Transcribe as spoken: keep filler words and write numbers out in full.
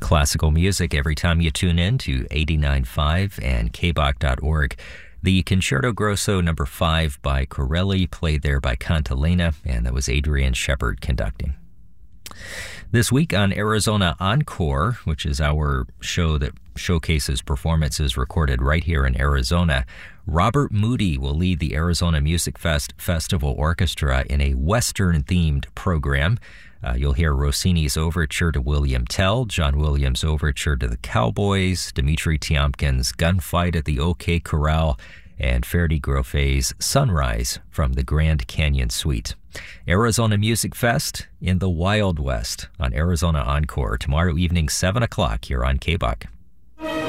classical music every time you tune in to eighty-nine point five and K B O C dot org. The Concerto Grosso number five by Corelli, played there by Cantilena, and that was Adrian Shepard conducting. This week on Arizona Encore, which is our show that showcases performances recorded right here in Arizona, Robert Moody will lead the Arizona Music Fest Festival Orchestra in a Western-themed program. Uh, you'll hear Rossini's Overture to William Tell, John Williams' Overture to the Cowboys, Dmitri Tiomkin's Gunfight at the OK Corral, and Ferdi Groffet's Sunrise from the Grand Canyon Suite. Arizona Music Fest in the Wild West on Arizona Encore tomorrow evening, seven o'clock here on K B O C.